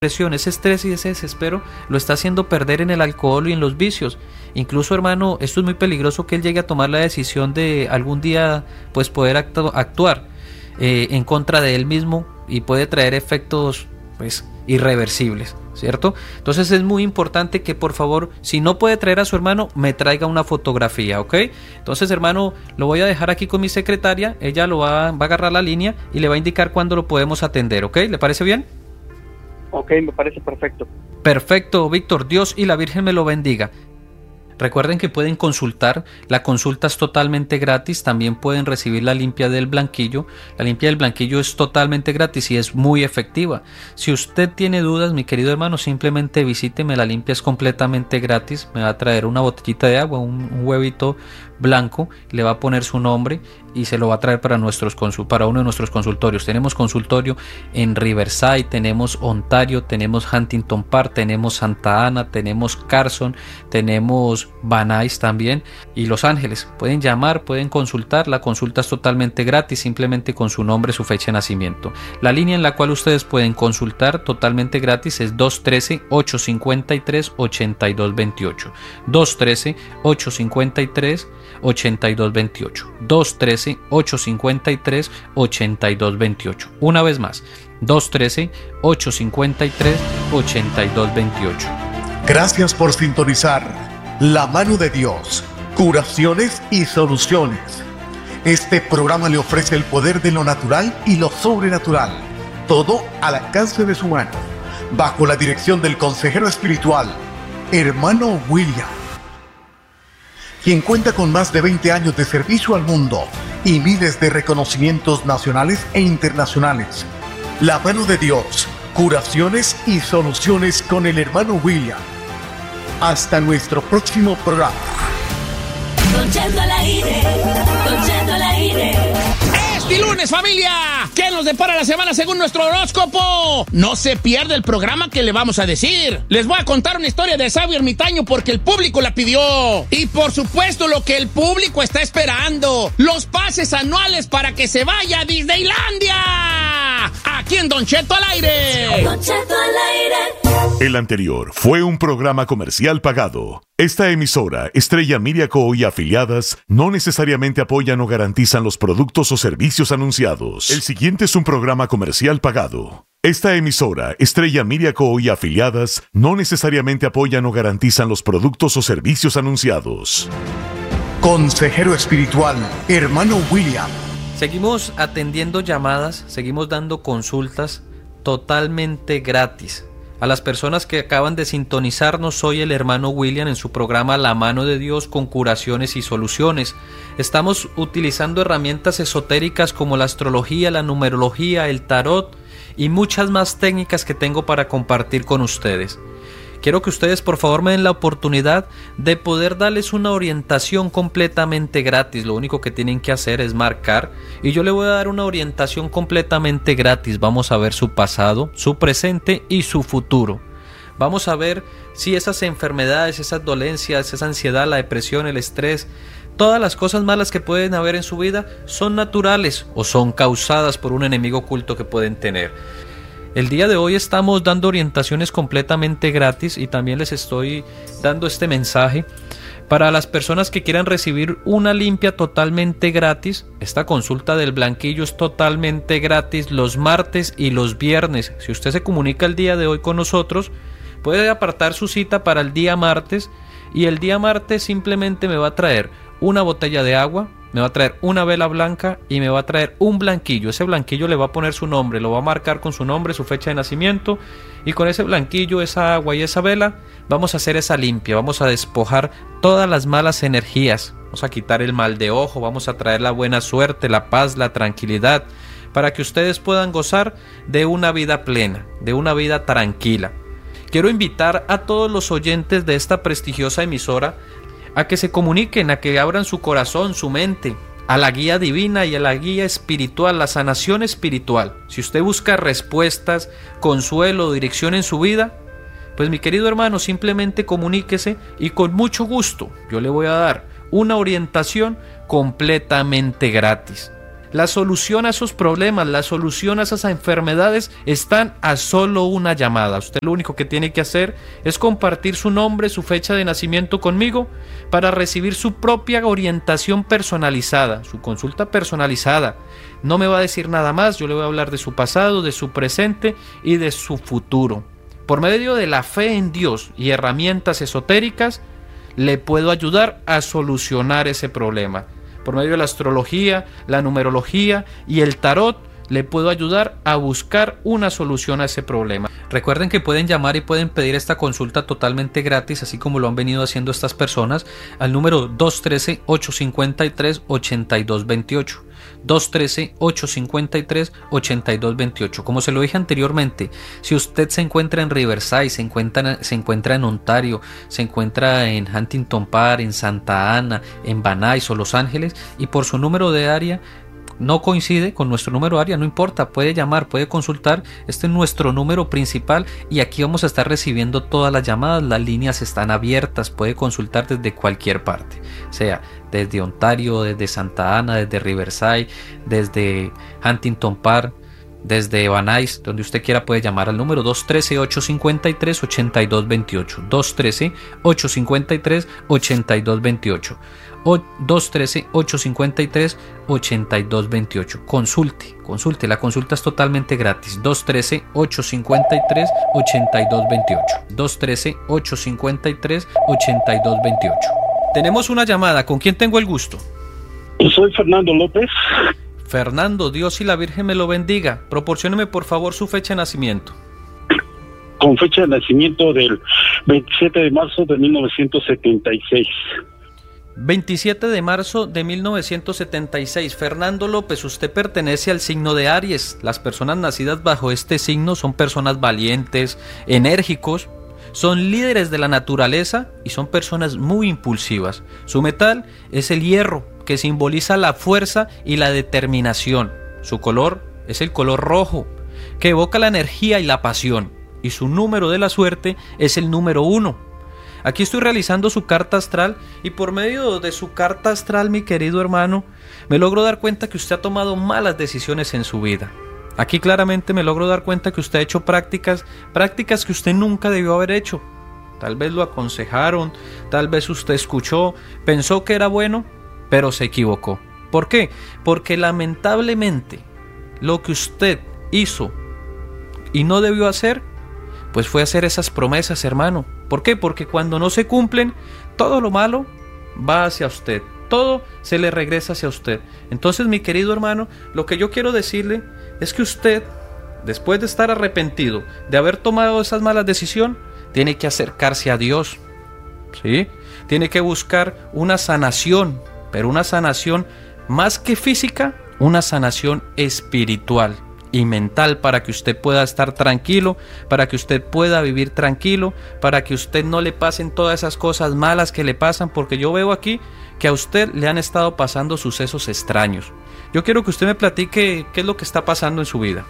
depresión, ese estrés y ese desespero lo está haciendo perder en el alcohol y en los vicios. Incluso, hermano, esto es muy peligroso, que él llegue a tomar la decisión de algún día pues poder actuar en contra de él mismo, y puede traer efectos pues irreversibles, ¿cierto? Entonces es muy importante que, por favor, si no puede traer a su hermano, me traiga una fotografía, ¿ok? Entonces, hermano, lo voy a dejar aquí con mi secretaria, ella lo va a agarrar la línea y le va a indicar cuándo lo podemos atender, ¿ok? ¿Le parece bien? Ok, me parece perfecto. Perfecto, Víctor. Dios y la Virgen me lo bendiga. Recuerden que pueden consultar, la consulta es totalmente gratis, también pueden recibir la limpia del blanquillo. La limpia del blanquillo es totalmente gratis y es muy efectiva. Si usted tiene dudas, mi querido hermano, simplemente visíteme, la limpia es completamente gratis. Me va a traer una botellita de agua, un huevito blanco, le va a poner su nombre y se lo va a traer para uno de nuestros consultorios. Tenemos consultorio en Riverside, tenemos Ontario, tenemos Huntington Park, tenemos Santa Ana, tenemos Carson, tenemos Van Nuys también, y Los Ángeles. Pueden llamar, pueden consultar, la consulta es totalmente gratis, simplemente con su nombre, su fecha de nacimiento. La línea en la cual ustedes pueden consultar totalmente gratis es 213-853-8228. 213-853-8228. 213-853-8228. Una vez más, 213-853-8228. Gracias por sintonizar La Mano de Dios, curaciones y soluciones. Este programa le ofrece el poder de lo natural y lo sobrenatural, todo al alcance de su mano, bajo la dirección del consejero espiritual, hermano William, quien cuenta con más de 20 años de servicio al mundo y miles de reconocimientos nacionales e internacionales. La Mano de Dios, curaciones y soluciones con el hermano William. Hasta nuestro próximo programa. Don Cheto al aire, Don Cheto al aire. Este lunes, familia, ¿qué nos depara la semana según nuestro horóscopo? No se pierda el programa que le vamos a decir. Les voy a contar una historia de sabio ermitaño porque el público la pidió. Y por supuesto, lo que el público está esperando: los pases anuales para que se vaya a Disneylandia. Aquí en Don Cheto al aire. Don Cheto al aire. El anterior fue un programa comercial pagado. Esta emisora, Estrella Media Co. y afiliadas, no necesariamente apoyan o garantizan los productos o servicios anunciados. El siguiente es un programa comercial pagado. Esta emisora, Estrella Media Co. y afiliadas, no necesariamente apoyan o garantizan los productos o servicios anunciados. Consejero espiritual, hermano William. Seguimos atendiendo llamadas, seguimos dando consultas totalmente gratis. A las personas que acaban de sintonizarnos, soy el hermano William en su programa La Mano de Dios con curaciones y soluciones. Estamos utilizando herramientas esotéricas como la astrología, la numerología, el tarot y muchas más técnicas que tengo para compartir con ustedes. Quiero que ustedes por favor me den la oportunidad de poder darles una orientación completamente gratis. Lo único que tienen que hacer es marcar y yo le voy a dar una orientación completamente gratis. Vamos a ver su pasado, su presente y su futuro. Vamos a ver si esas enfermedades, esas dolencias, esa ansiedad, la depresión, el estrés, todas las cosas malas que pueden haber en su vida son naturales o son causadas por un enemigo oculto que pueden tener. El día de hoy estamos dando orientaciones completamente gratis y también les estoy dando este mensaje para las personas que quieran recibir una limpia totalmente gratis. Esta consulta del blanquillo es totalmente gratis los martes y los viernes. Si usted se comunica el día de hoy con nosotros, puede apartar su cita para el día martes y el día martes simplemente me va a traer una botella de agua, me va a traer una vela blanca y me va a traer un blanquillo. Ese blanquillo le va a poner su nombre, lo va a marcar con su nombre, su fecha de nacimiento, y con ese blanquillo, esa agua y esa vela vamos a hacer esa limpia, vamos a despojar todas las malas energías, vamos a quitar el mal de ojo, vamos a traer la buena suerte, la paz, la tranquilidad, para que ustedes puedan gozar de una vida plena, de una vida tranquila. Quiero invitar a todos los oyentes de esta prestigiosa emisora a que se comuniquen, a que abran su corazón, su mente, a la guía divina y a la guía espiritual, la sanación espiritual. Si usted busca respuestas, consuelo, dirección en su vida, pues mi querido hermano, simplemente comuníquese y con mucho gusto yo le voy a dar una orientación completamente gratis. La solución a esos problemas, la solución a esas enfermedades están a solo una llamada. Usted lo único que tiene que hacer es compartir su nombre, su fecha de nacimiento conmigo para recibir su propia orientación personalizada, su consulta personalizada. No me va a decir nada más, yo le voy a hablar de su pasado, de su presente y de su futuro. Por medio de la fe en Dios y herramientas esotéricas, le puedo ayudar a solucionar ese problema. Por medio de la astrología, la numerología y el tarot, le puedo ayudar a buscar una solución a ese problema. Recuerden que pueden llamar y pueden pedir esta consulta totalmente gratis, así como lo han venido haciendo estas personas, al número 213-853-8228. 213-853-8228. Como se lo dije anteriormente, si usted se encuentra en Riverside, se encuentra en Ontario, se encuentra en Huntington Park, en Santa Ana, en Van Nuys o Los Ángeles, y por su número de área no coincide con nuestro número de área, no importa, puede llamar, puede consultar. Este es nuestro número principal y aquí vamos a estar recibiendo todas las llamadas. Las líneas están abiertas, puede consultar desde cualquier parte, sea desde Ontario, desde Santa Ana, desde Riverside, desde Huntington Park, desde Van Nuys, donde usted quiera puede llamar al número 213-853-8228. 213-853-8228. 213-853-8228. Consulte, la consulta es totalmente gratis. 213-853-8228. 213-853-8228. Tenemos una llamada, ¿con quién tengo el gusto? Soy Fernando López. Fernando, Dios y la Virgen me lo bendiga. Proporcióneme por favor su fecha de nacimiento. Con fecha de nacimiento del 27 de marzo de 1976. 27 de marzo de 1976. Fernando López, usted pertenece al signo de Aries. Las personas nacidas bajo este signo son personas valientes, enérgicos, son líderes de la naturaleza y son personas muy impulsivas. Su metal es el hierro, que simboliza la fuerza y la determinación. Su color es el color rojo, que evoca la energía y la pasión. Y su número de la suerte es el número 1. Aquí estoy realizando su carta astral y por medio de su carta astral, mi querido hermano, me logro dar cuenta que usted ha tomado malas decisiones en su vida. Aquí claramente me logro dar cuenta que usted ha hecho prácticas que usted nunca debió haber hecho. Tal vez lo aconsejaron, tal vez usted escuchó, pensó que era bueno, pero se equivocó. ¿Por qué? Porque lamentablemente lo que usted hizo y no debió hacer, pues fue hacer esas promesas, hermano. ¿Por qué? Porque cuando no se cumplen, todo lo malo va hacia usted. Todo se le regresa hacia usted. Entonces, mi querido hermano, lo que yo quiero decirle es que usted, después de estar arrepentido, de haber tomado esas malas decisiones, tiene que acercarse a Dios, ¿sí? Tiene que buscar una sanación, pero una sanación más que física, una sanación espiritual y mental, para que usted pueda estar tranquilo, para que usted pueda vivir tranquilo, para que usted no le pasen todas esas cosas malas que le pasan, porque yo veo aquí que a usted le han estado pasando sucesos extraños. Yo quiero que usted me platique qué es lo que está pasando en su vida.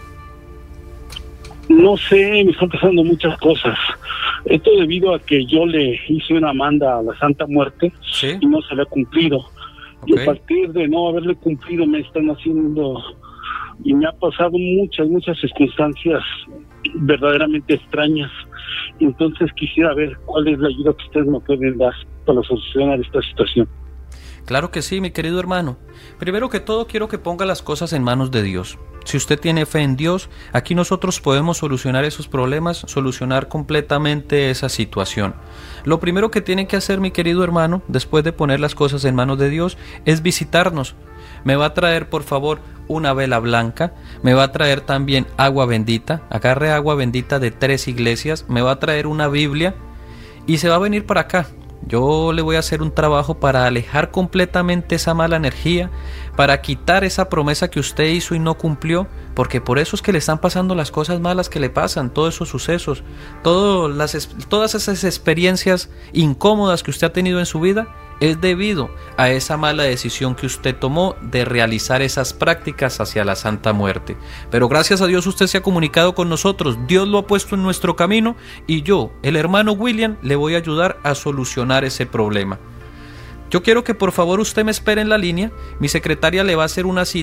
No sé, me están pasando muchas cosas. Esto debido a que yo le hice una manda a la Santa Muerte, ¿sí? Y no se le ha cumplido. Okay. Y a partir de no haberle cumplido me están haciendo... Y me ha pasado muchas circunstancias verdaderamente extrañas. Entonces quisiera ver cuál es la ayuda que ustedes me pueden dar para solucionar esta situación. Claro que sí, mi querido hermano. Primero que todo, quiero que ponga las cosas en manos de Dios. Si usted tiene fe en Dios, aquí nosotros podemos solucionar esos problemas, solucionar completamente esa situación. Lo primero que tiene que hacer, mi querido hermano, después de poner las cosas en manos de Dios, es visitarnos. Me va a traer, por favor, una vela blanca, me va a traer también agua bendita, agarre agua bendita de 3 iglesias, me va a traer una Biblia y se va a venir para acá. Yo le voy a hacer un trabajo para alejar completamente esa mala energía, para quitar esa promesa que usted hizo y no cumplió, porque por eso es que le están pasando las cosas malas que le pasan, todos esos sucesos, todas esas experiencias incómodas que usted ha tenido en su vida, es debido a esa mala decisión que usted tomó de realizar esas prácticas hacia la Santa Muerte. Pero gracias a Dios usted se ha comunicado con nosotros, Dios lo ha puesto en nuestro camino y yo, el hermano William, le voy a ayudar a solucionar ese problema. Yo quiero que por favor usted me espere en la línea, mi secretaria le va a hacer una cita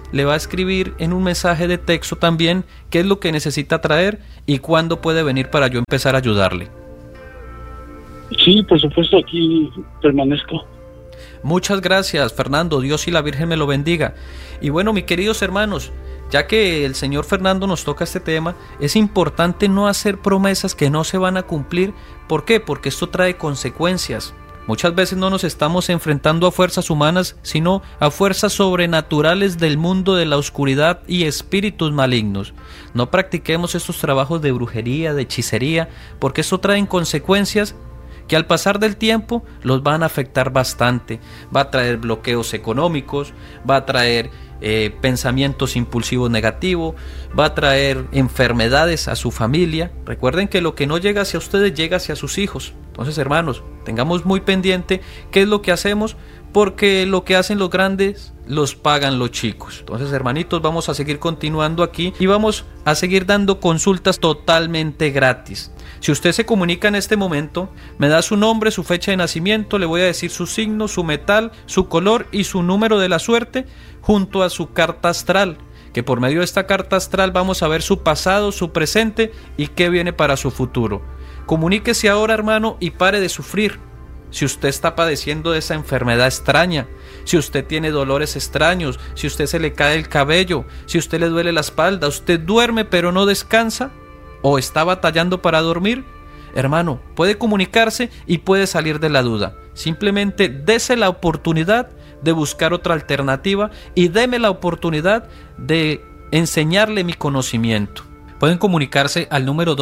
le va a escribir en un mensaje de texto también qué es lo que necesita traer y cuándo puede venir para yo empezar a ayudarle. Sí, por supuesto, aquí permanezco. Muchas gracias, Fernando. Dios y la Virgen me lo bendiga. Y bueno, mis queridos hermanos, ya que el señor Fernando nos toca este tema, es importante no hacer promesas que no se van a cumplir. ¿Por qué? Porque esto trae consecuencias. Muchas veces no nos estamos enfrentando a fuerzas humanas, sino a fuerzas sobrenaturales del mundo de la oscuridad y espíritus malignos. No practiquemos estos trabajos de brujería, de hechicería, porque esto trae consecuencias que al pasar del tiempo los van a afectar bastante. Va a traer bloqueos económicos, va a traer pensamientos impulsivos negativos, va a traer enfermedades a su familia. Recuerden que lo que no llega hacia ustedes llega hacia sus hijos. Entonces, hermanos, tengamos muy pendiente qué es lo que hacemos, porque lo que hacen los grandes los pagan los chicos. Entonces, hermanitos, vamos a seguir continuando aquí y vamos a seguir dando consultas totalmente gratis. Si usted se comunica en este momento, me da su nombre, su fecha de nacimiento, le voy a decir su signo, su metal, su color y su número de la suerte, junto a su carta astral, que por medio de esta carta astral vamos a ver su pasado, su presente y qué viene para su futuro. Comuníquese ahora, hermano, y pare de sufrir. Si usted está padeciendo de esa enfermedad extraña, si usted tiene dolores extraños, si usted se le cae el cabello, si usted le duele la espalda, usted duerme pero no descansa, o está batallando para dormir, hermano, puede comunicarse y puede salir de la duda. Simplemente dese la oportunidad de buscar otra alternativa y deme la oportunidad de enseñarle mi conocimiento. Pueden comunicarse al número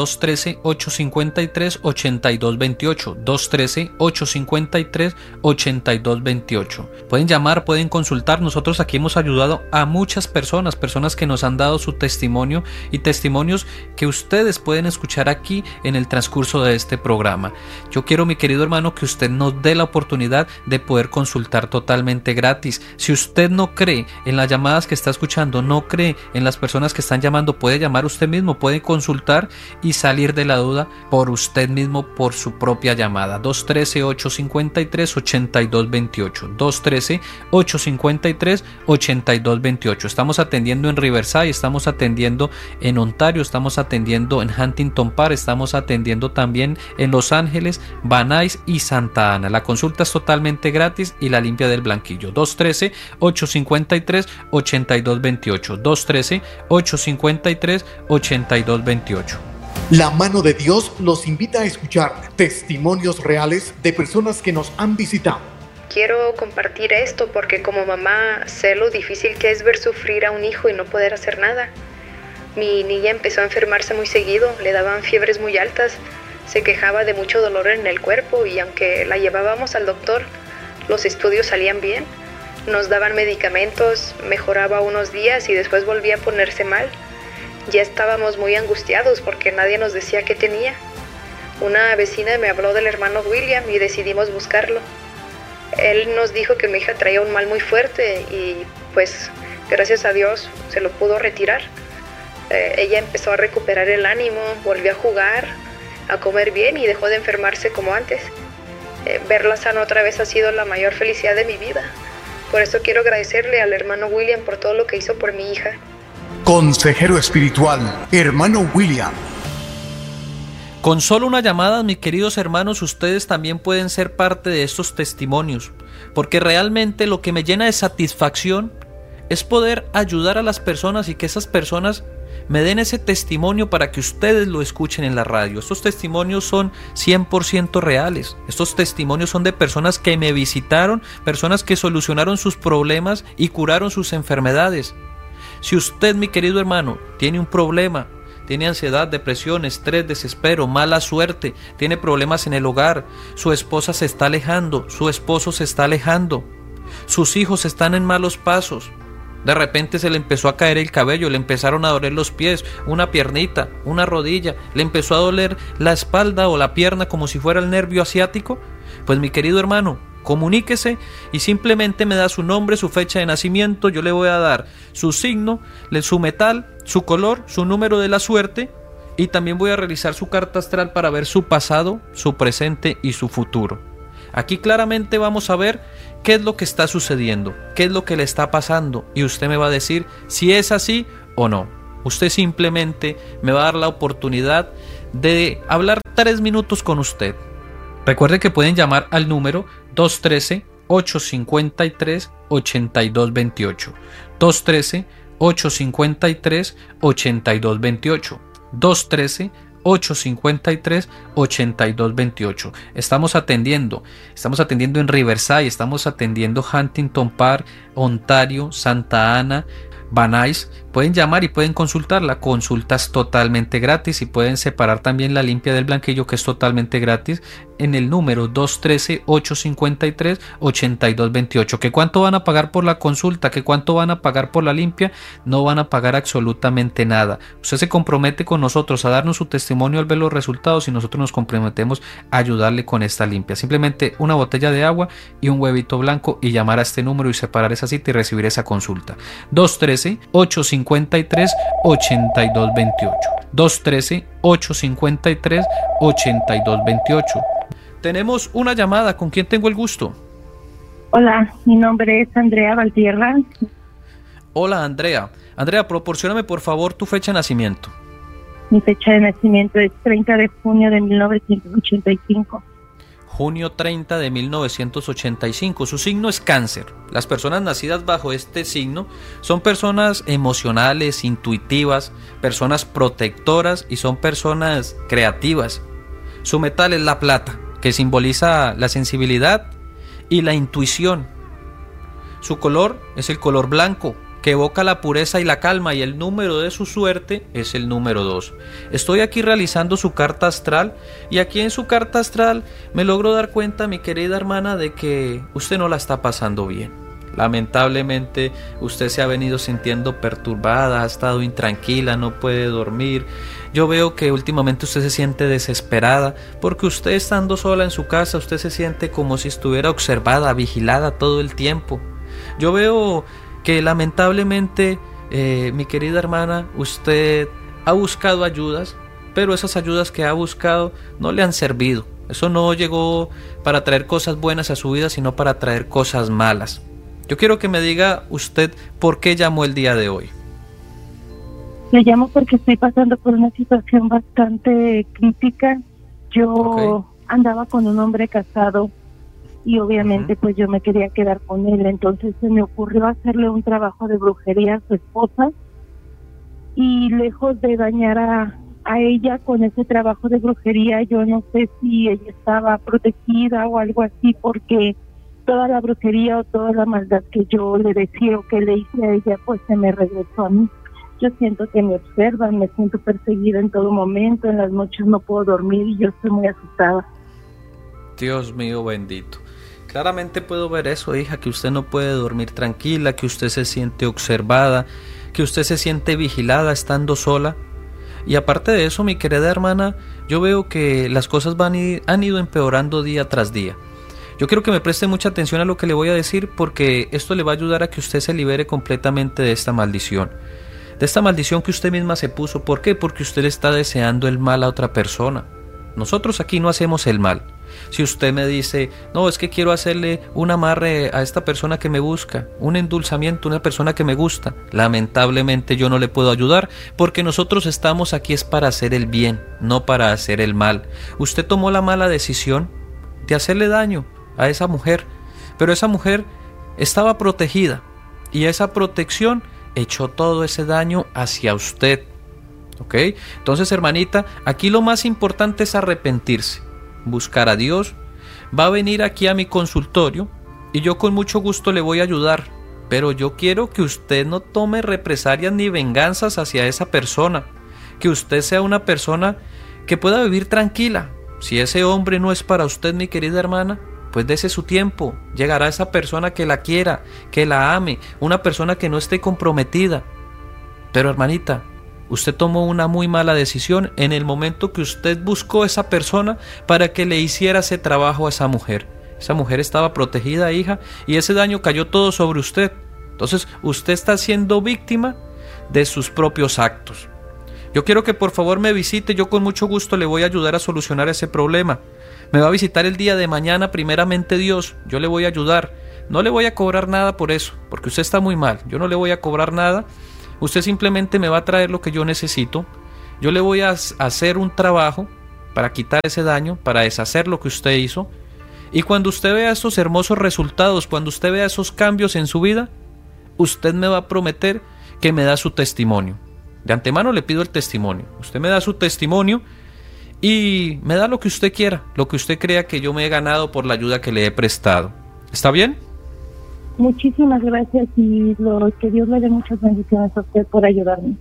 213-853-8228, 213-853-8228. Pueden llamar, pueden consultar. Nosotros aquí hemos ayudado a muchas personas que nos han dado su testimonio y testimonios que ustedes pueden escuchar aquí en el transcurso de este programa. Yo quiero, mi querido hermano, que usted nos dé la oportunidad de poder consultar totalmente gratis. Si usted no cree en las llamadas que está escuchando, no cree en las personas que están llamando, puede llamar usted mismo, puede consultar y salir de la duda por usted mismo, por su propia llamada. 213-853-8228, 213-853-8228. Estamos atendiendo en Riverside, estamos atendiendo en Ontario, estamos atendiendo en Huntington Park, estamos atendiendo también en Los Ángeles, Van Nuys y Santa Ana. La consulta es totalmente gratis y la limpia del blanquillo. 213-853-8228, 213-853-8228. La mano de Dios los invita a escuchar testimonios reales de personas que nos han visitado. Quiero compartir esto porque como mamá sé lo difícil que es ver sufrir a un hijo y no poder hacer nada. Mi niña empezó a enfermarse muy seguido, le daban fiebres muy altas, se quejaba de mucho dolor en el cuerpo y aunque la llevábamos al doctor, los estudios salían bien. Nos daban medicamentos, mejoraba unos días y después volvía a ponerse mal. Ya estábamos muy angustiados porque nadie nos decía qué tenía. Una vecina me habló del hermano William y decidimos buscarlo. Él nos dijo que mi hija traía un mal muy fuerte y pues gracias a Dios se lo pudo retirar. Ella empezó a recuperar el ánimo, volvió a jugar, a comer bien y dejó de enfermarse como antes. Verla sana otra vez ha sido la mayor felicidad de mi vida. Por eso quiero agradecerle al hermano William por todo lo que hizo por mi hija. Consejero espiritual, hermano William. Con solo una llamada, mis queridos hermanos, ustedes también pueden ser parte de estos testimonios, porque realmente lo que me llena de satisfacción es poder ayudar a las personas y que esas personas me den ese testimonio para que ustedes lo escuchen en la radio. Estos testimonios son 100% reales. Estos testimonios son de personas que me visitaron, personas que solucionaron sus problemas y curaron sus enfermedades. Si usted, mi querido hermano, tiene un problema, tiene ansiedad, depresión, estrés, desespero, mala suerte, tiene problemas en el hogar, su esposa se está alejando, su esposo se está alejando, sus hijos están en malos pasos, de repente se le empezó a caer el cabello, le empezaron a doler los pies, una piernita, una rodilla, le empezó a doler la espalda o la pierna como si fuera el nervio asiático, pues mi querido hermano, comuníquese y simplemente me da su nombre, su fecha de nacimiento, yo le voy a dar su signo, su metal, su color, su número de la suerte y también voy a realizar su carta astral para ver su pasado, su presente y su futuro. Aquí claramente vamos a ver qué es lo que está sucediendo, qué es lo que le está pasando, y usted me va a decir si es así o no. Usted simplemente me va a dar la oportunidad de hablar 3 minutos con usted. Recuerde que pueden llamar al número 213-853-8228. 213-853-8228. 213-853-8228. Estamos atendiendo en Riverside, estamos atendiendo Huntington Park, Ontario, Santa Ana, Van Nuys. Pueden llamar y pueden consultar. La consulta es totalmente gratis y pueden separar también la limpia del blanquillo, que es totalmente gratis, en el número 213-853-8228. ¿Que cuánto van a pagar por la consulta? ¿Que cuánto van a pagar por la limpia? No van a pagar absolutamente nada. Usted se compromete con nosotros a darnos su testimonio al ver los resultados y nosotros nos comprometemos a ayudarle con esta limpia. Simplemente una botella de agua y un huevito blanco y llamar a este número y separar esa cita y recibir esa consulta. 213-853-8228. 213-853-8228. Tenemos una llamada. ¿Con quién tengo el gusto? Hola, mi nombre es Andrea Valtierra. Hola, Andrea. Andrea, proporcióname por favor tu fecha de nacimiento. Mi fecha de nacimiento es 30 de junio de 1985. Junio 30 de 1985. Su signo es Cáncer. Las personas nacidas bajo este signo son personas emocionales, intuitivas, personas protectoras y son personas creativas. Su metal es la plata, que simboliza la sensibilidad y la intuición. Su color es el color blanco, que evoca la pureza y la calma, y el número de su suerte es el número 2. Estoy aquí realizando su carta astral, y aquí en su carta astral me logro dar cuenta, mi querida hermana, de que usted no la está pasando bien. Lamentablemente usted se ha venido sintiendo perturbada, ha estado intranquila, no puede dormir. Yo veo que últimamente usted se siente desesperada porque usted, estando sola en su casa, usted se siente como si estuviera observada, vigilada todo el tiempo. Yo veo que lamentablemente, mi querida hermana, usted ha buscado ayudas, pero esas ayudas que ha buscado no le han servido. Eso no llegó para traer cosas buenas a su vida, sino para traer cosas malas. Yo quiero que me diga usted por qué llamó el día de hoy. Le llamo porque estoy pasando por una situación bastante crítica. Yo andaba con un hombre casado y obviamente pues yo me quería quedar con él. Entonces se me ocurrió hacerle un trabajo de brujería a su esposa, y lejos de dañar a ella con ese trabajo de brujería, yo no sé si ella estaba protegida o algo así, porque toda la brujería o toda la maldad que yo le decía o que le hice a ella, pues se me regresó a mí. Yo siento que me observan, me siento perseguida en todo momento, en las noches no puedo dormir y yo estoy muy asustada. Dios mío bendito. Claramente puedo ver eso, hija, que usted no puede dormir tranquila, que usted se siente observada, que usted se siente vigilada estando sola. Y aparte de eso, mi querida hermana, yo veo que las cosas han ido empeorando día tras día. Yo quiero que me preste mucha atención a lo que le voy a decir, porque esto le va a ayudar a que usted se libere completamente de esta maldición. De esta maldición que usted misma se puso. ¿Por qué? Porque usted está deseando el mal a otra persona. Nosotros aquí no hacemos el mal. Si usted me dice, no, es que quiero hacerle un amarre a esta persona que me busca, un endulzamiento, una persona que me gusta, lamentablemente yo no le puedo ayudar, porque nosotros estamos aquí es para hacer el bien, no para hacer el mal. Usted tomó la mala decisión de hacerle daño a esa mujer, pero esa mujer estaba protegida y esa protección echó todo ese daño hacia usted. ¿Ok? Entonces, hermanita, aquí lo más importante es arrepentirse, buscar a Dios. Va a venir aquí a mi consultorio y yo con mucho gusto le voy a ayudar, pero yo quiero que usted no tome represalias ni venganzas hacia esa persona, que usted sea una persona que pueda vivir tranquila. Si ese hombre no es para usted, mi querida hermana, pues dese su tiempo, llegará esa persona que la quiera, que la ame, una persona que no esté comprometida. Pero hermanita, usted tomó una muy mala decisión en el momento que usted buscó a esa persona para que le hiciera ese trabajo a esa mujer. Esa mujer estaba protegida, hija, y ese daño cayó todo sobre usted. Entonces usted está siendo víctima de sus propios actos. Yo quiero que por favor me visite, yo con mucho gusto le voy a ayudar a solucionar ese problema. Me va a visitar el día de mañana, primeramente Dios, yo le voy a ayudar. no le voy a cobrar nada por eso, porque usted está muy mal, yo no le voy a cobrar nada, usted simplemente me va a traer lo que yo necesito, yo le voy a hacer un trabajo para quitar ese daño, para deshacer lo que usted hizo, y cuando usted vea estos hermosos resultados, cuando usted vea esos cambios en su vida, usted me va a prometer que me da su testimonio. De antemano le pido el testimonio, usted me da su testimonio y me da lo que usted quiera, lo que usted crea que yo me he ganado por la ayuda que le he prestado. ¿Está bien? Muchísimas gracias y que Dios le dé muchas bendiciones a usted por ayudarme.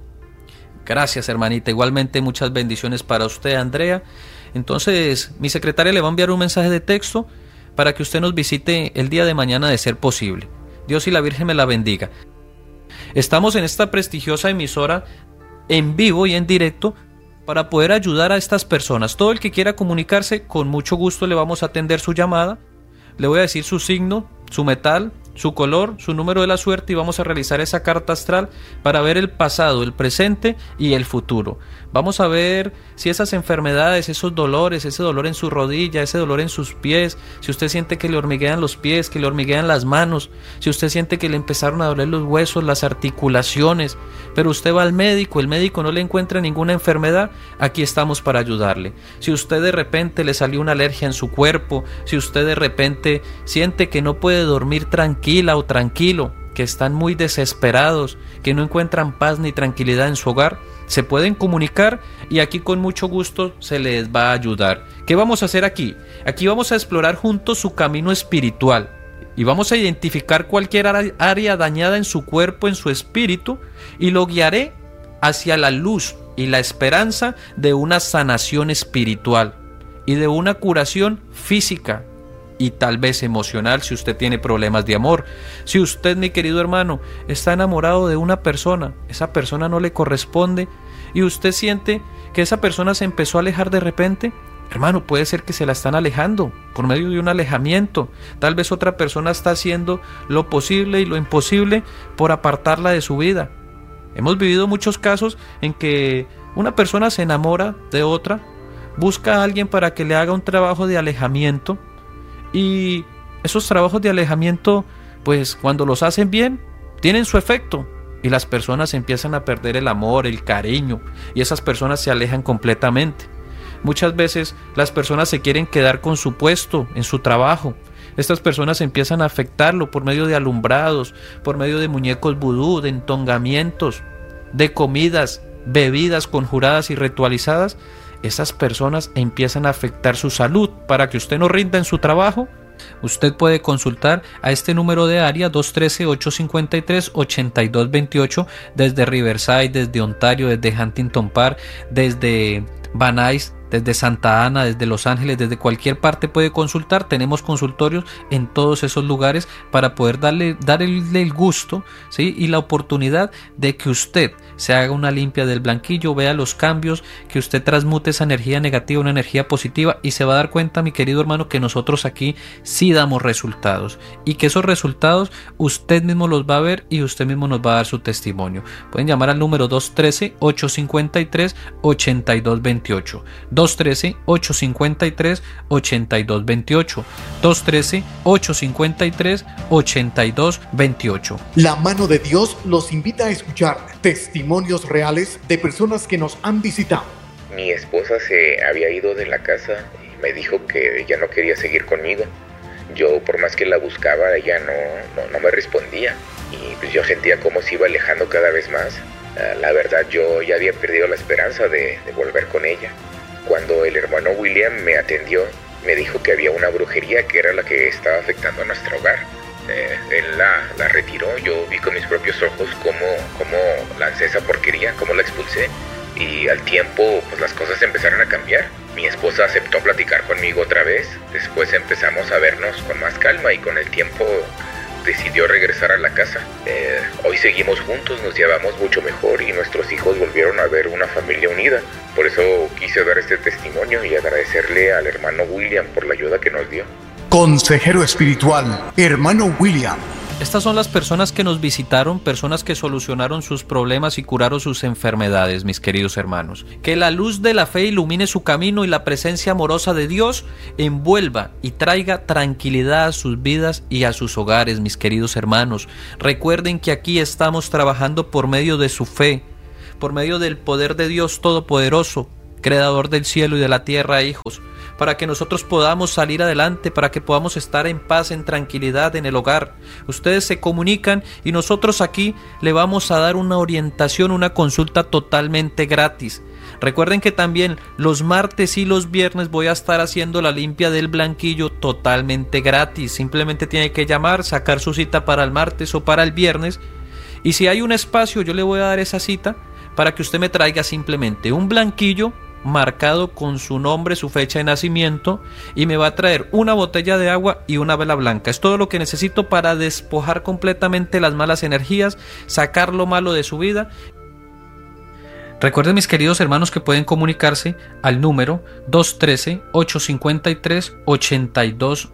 Gracias, hermanita. Igualmente muchas bendiciones para usted, Andrea. Entonces, mi secretaria le va a enviar un mensaje de texto para que usted nos visite el día de mañana de ser posible. Dios y la Virgen me la bendiga. Estamos en esta prestigiosa emisora en vivo y en directo para poder ayudar a estas personas. Todo el que quiera comunicarse, con mucho gusto le vamos a atender su llamada. Le voy a decir su signo, su metal, su color, su número de la suerte y vamos a realizar esa carta astral para ver el pasado, el presente y el futuro. Vamos a ver si esas enfermedades, esos dolores, ese dolor en su rodilla, ese dolor en sus pies, si usted siente que le hormiguean los pies, que le hormiguean las manos, si usted siente que le empezaron a doler los huesos, las articulaciones, pero usted va al médico, el médico no le encuentra ninguna enfermedad, aquí estamos para ayudarle. Si usted de repente le salió una alergia en su cuerpo, si usted de repente siente que no puede dormir tranquila o tranquilo, que están muy desesperados, que no encuentran paz ni tranquilidad en su hogar, se pueden comunicar y aquí con mucho gusto se les va a ayudar. ¿Qué vamos a hacer aquí? Aquí vamos a explorar juntos su camino espiritual y vamos a identificar cualquier área dañada en su cuerpo, en su espíritu, y lo guiaré hacia la luz y la esperanza de una sanación espiritual y de una curación física y tal vez emocional si usted tiene problemas de amor. Si usted, mi querido hermano, está enamorado de una persona, esa persona no le corresponde y usted siente que esa persona se empezó a alejar de repente, hermano, puede ser que se la están alejando por medio de un alejamiento. Tal vez otra persona está haciendo lo posible y lo imposible por apartarla de su vida. Hemos vivido muchos casos en que una persona se enamora de otra, busca a alguien para que le haga un trabajo de alejamiento. Y esos trabajos de alejamiento, pues cuando los hacen bien, tienen su efecto. Y las personas empiezan a perder el amor, el cariño. Y esas personas se alejan completamente. Muchas veces las personas se quieren quedar con su puesto, en su trabajo. Estas personas empiezan a afectarlo por medio de alumbrados, por medio de muñecos vudú, de entongamientos, de comidas, bebidas conjuradas y ritualizadas. Esas personas empiezan a afectar su salud. Para que usted no rinda en su trabajo, usted puede consultar a este número de área 213-853-8228 desde Riverside, desde Ontario, desde Huntington Park, desde Van Nuys, desde Santa Ana, desde Los Ángeles, desde cualquier parte puede consultar. Tenemos consultorios en todos esos lugares para poder darle el gusto, ¿sí? Y la oportunidad de que usted se haga una limpia del blanquillo, vea los cambios, que usted transmute esa energía negativa en una energía positiva y se va a dar cuenta, mi querido hermano, que nosotros aquí sí damos resultados y que esos resultados usted mismo los va a ver y usted mismo nos va a dar su testimonio. Pueden llamar al número 213-853-8228. 213-853-8228. 213-853-8228. La mano de Dios los invita a escuchar testimonios reales de personas que nos han visitado. Mi esposa se había ido de la casa y me dijo que ya no quería seguir conmigo. Yo, por más que la buscaba, ella no me respondía y pues yo sentía cómo se iba alejando cada vez más. La verdad, yo ya había perdido la esperanza de volver con ella. Cuando el hermano William me atendió, me dijo que había una brujería que era la que estaba afectando a nuestro hogar. Él la retiró, yo vi con mis propios ojos cómo lancé esa porquería, cómo la expulsé, y al tiempo pues las cosas empezaron a cambiar. Mi esposa aceptó platicar conmigo otra vez, después empezamos a vernos con más calma y con el tiempo decidió regresar a la casa. Hoy seguimos juntos, nos llevamos mucho mejor y nuestros hijos volvieron a ver una familia unida. Por eso quise dar este testimonio y agradecerle al hermano William por la ayuda que nos dio. Consejero espiritual, hermano William. Estas son las personas que nos visitaron, personas que solucionaron sus problemas y curaron sus enfermedades, mis queridos hermanos. Que la luz de la fe ilumine su camino y la presencia amorosa de Dios envuelva y traiga tranquilidad a sus vidas y a sus hogares, mis queridos hermanos. Recuerden que aquí estamos trabajando por medio de su fe, por medio del poder de Dios Todopoderoso, Creador del cielo y de la tierra, hijos, para que nosotros podamos salir adelante, para que podamos estar en paz, en tranquilidad en el hogar. Ustedes se comunican y nosotros aquí le vamos a dar una orientación, una consulta totalmente gratis. Recuerden que también los martes y los viernes voy a estar haciendo la limpia del blanquillo totalmente gratis. Simplemente tiene que llamar, sacar su cita para el martes o para el viernes, y si hay un espacio yo le voy a dar esa cita para que usted me traiga simplemente un blanquillo marcado con su nombre, su fecha de nacimiento, y me va a traer una botella de agua y una vela blanca. Es todo lo que necesito para despojar completamente las malas energías, sacar lo malo de su vida. Recuerden, mis queridos hermanos, que pueden comunicarse al número 213-853-8228.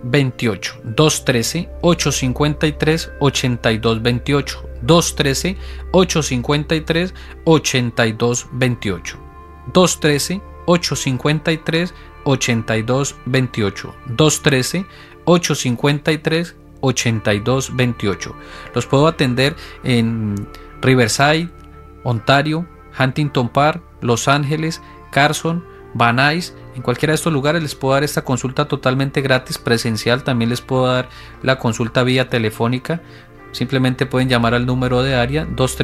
213-853-8228. 213-853-8228. 213-853-8228. 213-853-8228. Los puedo atender en Riverside, Ontario, Huntington Park, Los Ángeles, Carson, Van Nuys. En cualquiera de estos lugares les puedo dar esta consulta totalmente gratis, presencial. También les puedo dar la consulta vía telefónica. Simplemente pueden llamar al número de área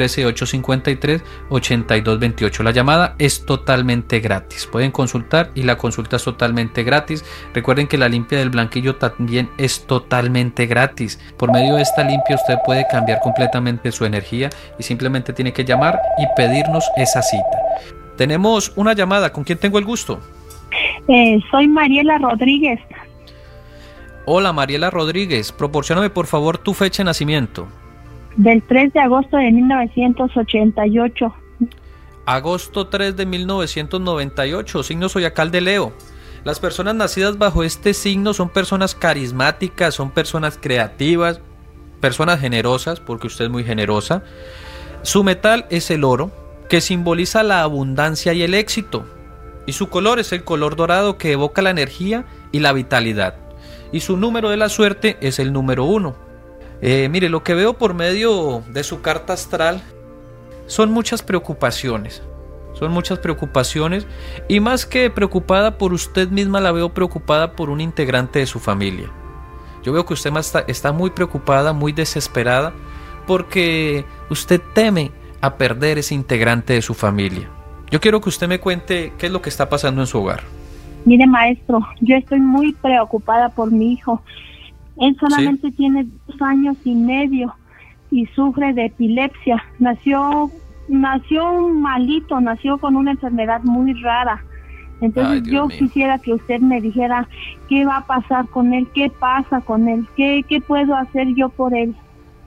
213-853-8228. La llamada es totalmente gratis. Pueden consultar y la consulta es totalmente gratis. Recuerden que la limpia del blanquillo también es totalmente gratis. Por medio de esta limpia usted puede cambiar completamente su energía y simplemente tiene que llamar y pedirnos esa cita. Tenemos una llamada. ¿Con quién tengo el gusto? Soy Mariela Rodríguez. Hola, Mariela Rodríguez, proporcióname por favor tu fecha de nacimiento. Del 3 de agosto de 1988. Agosto 3 de 1998, signo zodiacal de Leo. Las personas nacidas bajo este signo son personas carismáticas, son personas creativas, personas generosas, porque usted es muy generosa. Su metal es el oro, que simboliza la abundancia y el éxito. Y su color es el color dorado, que evoca la energía y la vitalidad. Y su número de la suerte es el número 1. Mire, lo que veo por medio de su carta astral son muchas preocupaciones. Son muchas preocupaciones, y más que preocupada por usted misma, la veo preocupada por un integrante de su familia. Yo veo que usted está muy preocupada, muy desesperada, porque usted teme a perder ese integrante de su familia. Yo quiero que usted me cuente qué es lo que está pasando en su hogar. Mire, maestro, yo estoy muy preocupada por mi hijo. Él solamente tiene 2 años y medio y sufre de epilepsia. Nació malito, nació con una enfermedad muy rara. Entonces yo quisiera que usted me dijera qué va a pasar con él, qué pasa con él, qué puedo hacer yo por él.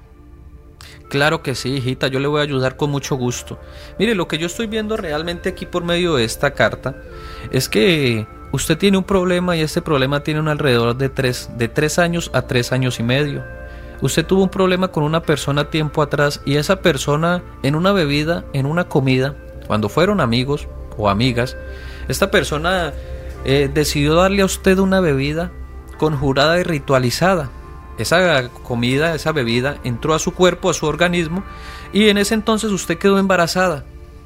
Claro que sí, hijita, yo le voy a ayudar con mucho gusto. Mire, lo que yo estoy viendo realmente aquí por medio de esta carta es que usted tiene un problema, y este problema tiene un alrededor de 3 años a 3 años y medio. Usted tuvo un problema con una persona tiempo atrás, y esa persona en una bebida, en una comida, cuando fueron amigos o amigas, esta persona decidió darle a usted una bebida conjurada y ritualizada. Esa comida, esa bebida entró a su cuerpo, a su organismo, y en ese entonces usted quedó embarazada,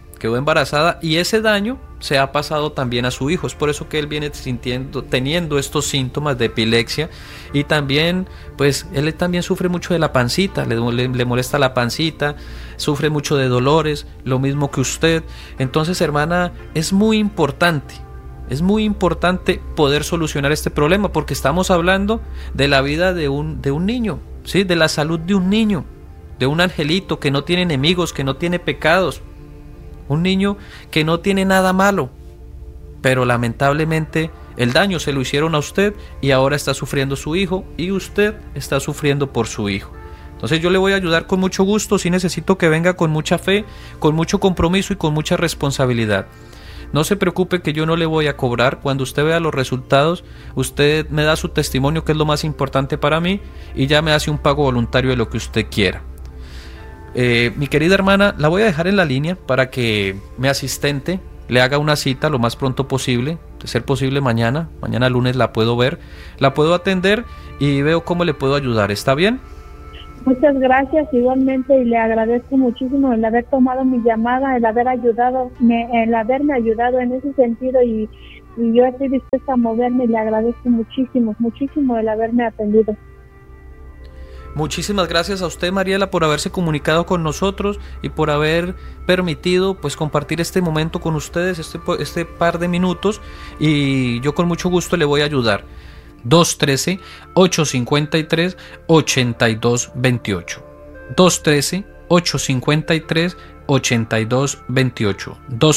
y ese daño se ha pasado también a su hijo. Es por eso que él viene teniendo estos síntomas de epilepsia, y también, pues, él también sufre mucho de la pancita, le molesta la pancita, sufre mucho de dolores, lo mismo que usted. Entonces, hermana, es muy importante poder solucionar este problema, porque estamos hablando de la vida de un niño, ¿sí? De la salud de un niño, de un angelito que no tiene enemigos, que no tiene pecados, un niño que no tiene nada malo, pero lamentablemente el daño se lo hicieron a usted, y ahora está sufriendo su hijo, y usted está sufriendo por su hijo. Entonces yo le voy a ayudar con mucho gusto. Sí necesito que venga con mucha fe, con mucho compromiso y con mucha responsabilidad. No se preocupe que yo no le voy a cobrar. Cuando usted vea los resultados, usted me da su testimonio, que es lo más importante para mí, y ya me hace un pago voluntario de lo que usted quiera. Mi querida hermana, la voy a dejar en la línea para que mi asistente le haga una cita lo más pronto posible, de ser posible mañana lunes la puedo ver, la puedo atender y veo cómo le puedo ayudar. ¿Está bien? Muchas gracias igualmente, y le agradezco muchísimo el haber tomado mi llamada, el haberme ayudado en ese sentido, y yo estoy dispuesta a moverme, y le agradezco muchísimo el haberme atendido. Muchísimas gracias a usted, Mariela, por haberse comunicado con nosotros y por haber permitido pues compartir este momento con ustedes, este par de minutos, y yo con mucho gusto le voy a ayudar. 213-853-8228 213-853-8228